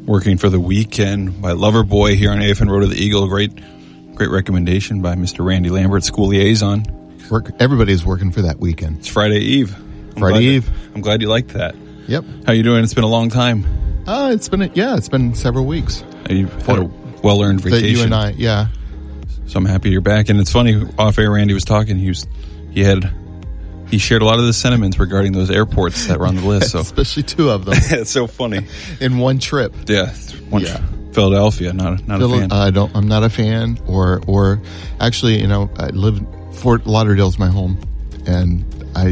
Working for the Weekend by Loverboy here on AFN Road to the Eagle. Great recommendation by Mr. Randy Lambert, school liaison. Everybody's working for that weekend. It's Friday Eve. I'm glad you liked that. Yep. How you doing? It's been a long time. It's been several weeks. You've had a well-earned vacation. You and I, yeah. So I'm happy you're back. And it's funny, off air, Randy was talking. He shared a lot of the sentiments regarding those airports that were on the list. So especially two of them. It's so funny. In one trip. Yeah. Philadelphia, not a fan. I'm not a fan. Or actually, I live Fort Lauderdale's my home, and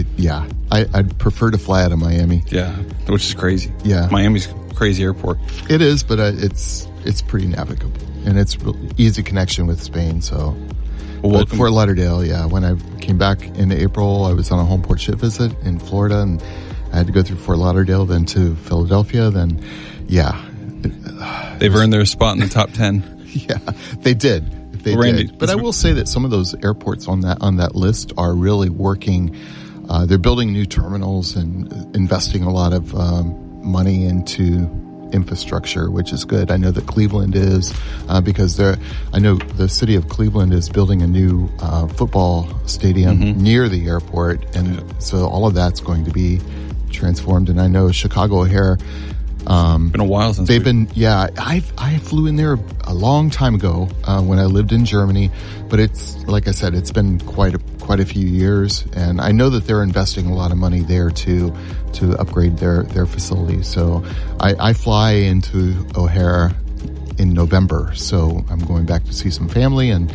I'd prefer to fly out of Miami. Yeah, which is crazy. Yeah, Miami's a crazy airport. It is, but it's pretty navigable, and it's easy connection with Spain. So, but Fort Lauderdale, yeah. When I came back in April, I was on a home port ship visit in Florida, and I had to go through Fort Lauderdale, then to Philadelphia, then they've earned their spot in the top 10. Yeah, they did. Randy, but I will say that some of those airports on that list are really working. They're building new terminals and investing a lot of money into infrastructure, which is good. I know that Cleveland is because I know the city of Cleveland is building a new football stadium near the airport, and so all of that's going to be transformed. And I know Chicago O'Hare. Been a while since they've been. Yeah, I flew in there a long time ago when I lived in Germany, but it's like I said, it's been quite a few years, and I know that they're investing a lot of money there to upgrade their facilities. So I fly into O'Hare in November, so I'm going back to see some family, and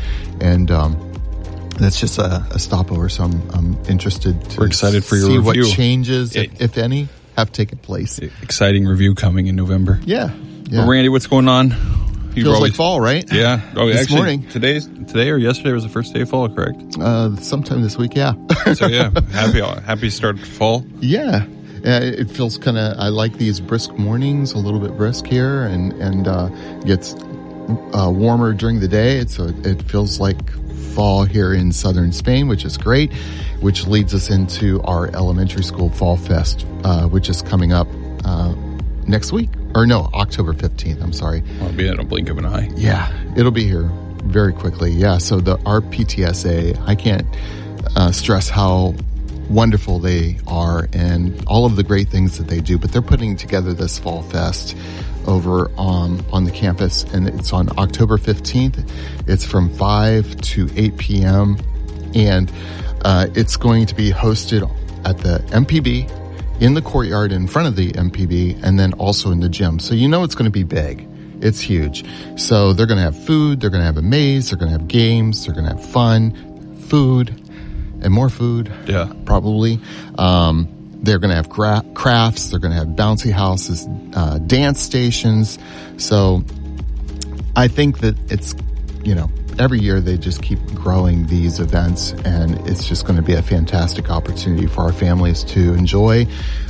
that's just a stopover. So I'm interested to We're excited for your see review. what changes, if any, have taken place. Exciting review coming in November. Yeah. Well, Randy, what's going on? Feels like fall, right? Yeah. Oh, this morning. Today or yesterday was the first day of fall, correct? Sometime this week, yeah. So yeah, happy start to fall. Yeah. It feels I like these brisk mornings, a little bit brisk here, and gets warmer during the day. So it feels like fall here in southern Spain, which is great, which leads us into our elementary school Fall Fest, which is coming up next week. Or no, October 15th, I'm sorry. I'll be in a blink of an eye. Yeah, it'll be here very quickly. Yeah, so our PTSA, I can't stress how wonderful they are and all of the great things that they do, but they're putting together this Fall Fest over on the campus, and it's on October 15th. It's from 5 to 8 p.m. and it's going to be hosted at the MPB, in the courtyard in front of the MPB, and then also in the gym. So it's going to be big. It's huge. So they're going to have food, they're going to have a maze, they're going to have games, they're going to have fun, food, and more food. Yeah. Probably. They're going to have crafts, they're going to have bouncy houses, dance stations. So I think that it's, every year they just keep growing these events, and it's just going to be a fantastic opportunity for our families to enjoy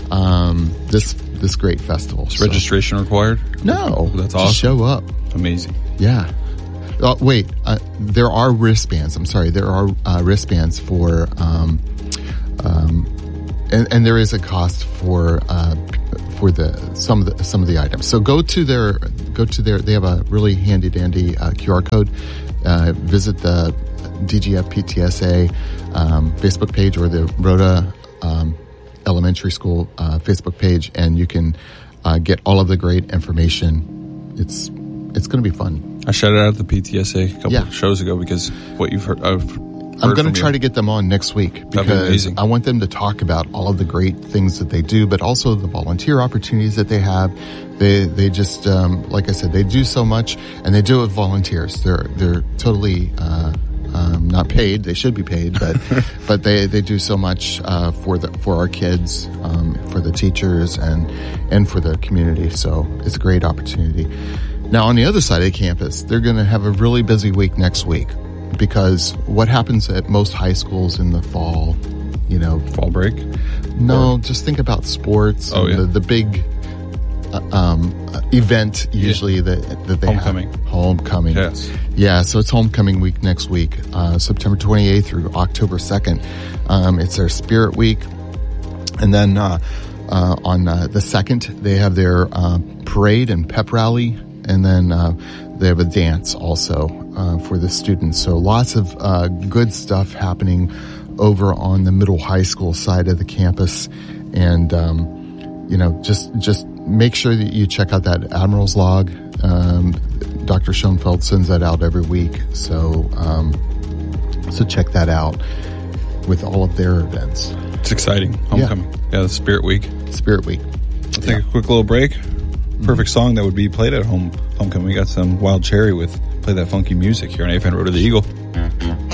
this great festival. Is registration required? No. That's awesome. Just show up. Amazing. Yeah. Wait, there are wristbands. I'm sorry. There are wristbands for, and there is a cost for some of the items. So go to their, they have a really handy dandy QR code. Visit the DGF PTSA Facebook page or the Rhoda Elementary School Facebook page, and you can get all of the great information. It's going to be fun. I shouted out the PTSA a couple of shows ago because what you've heard. I'm going to try to get them on next week because I want them to talk about all of the great things that they do, but also the volunteer opportunities that they have. They just, like I said, they do so much, and they do it with volunteers. They're totally, not paid. They should be paid, but they do so much, for our kids, for the teachers and for the community. So it's a great opportunity. Now on the other side of the campus, they're going to have a really busy week next week. Because what happens at most high schools in the fall, fall break? No, just think about sports. And the big event usually that they Homecoming. have. Homecoming. Yes. Yeah, so it's homecoming week next week, September 28th through October 2nd. It's their Spirit Week. And then On the 2nd, they have their parade and pep rally, and then they have a dance also for the students. So lots of good stuff happening over on the middle high school side of the campus. And just make sure that you check out that Admiral's Log. Dr. Schoenfeld sends that out every week, so check that out with all of their events. It's exciting. Homecoming. Yeah, the Spirit Week. Spirit Week. We'll take a quick little break. Perfect song that would be played at homecoming. We got some Wild Cherry with Play That Funky Music here on AFN Road to the Eagle.